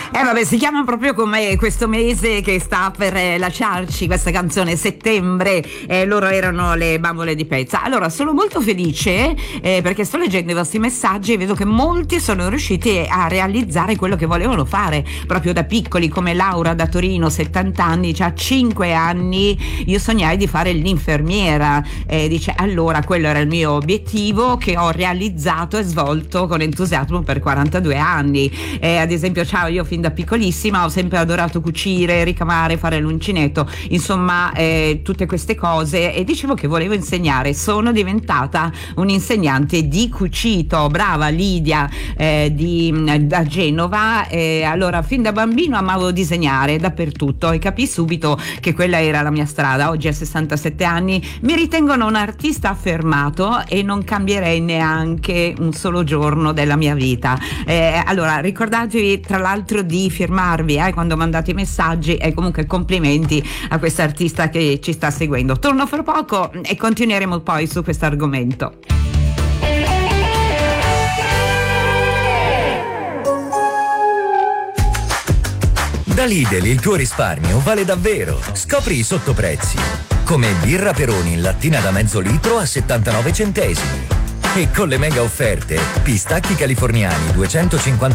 Vabbè, si chiama proprio come questo mese che sta per lasciarci, questa canzone, settembre. Loro erano le Bambole di Pezza. Allora, sono molto felice perché sto leggendo i vostri messaggi e vedo che molti sono riusciti a realizzare quello che volevano fare proprio da piccoli, come Laura da Torino, 70 anni, già 5 anni io sognai di fare l'infermiera. Dice, allora quello era il mio obiettivo che ho realizzato e svolto con entusiasmo per 42 anni. Ad esempio, ciao, io fin da piccolissima ho sempre adorato cucire, ricamare, fare l'uncinetto, insomma tutte queste cose, e dicevo che volevo insegnare. Sono diventata un'insegnante di cucito. Brava Lidia da Genova. Allora, fin da bambino amavo disegnare dappertutto e capii subito che quella era la mia strada. Oggi a 67 anni mi ritengono un artista affermato e non cambierei neanche un solo giorno della mia vita. Allora, ricordatevi tra l'altro di firmarvi quando mandate i messaggi, e comunque complimenti a questa artista che ci sta seguendo. Torno fra poco e continueremo poi su questo argomento. Da Lidl il tuo risparmio vale davvero. Scopri i sottoprezzi. Come birra Peroni in lattina da mezzo litro a 79 centesimi. E con le mega offerte, pistacchi californiani 250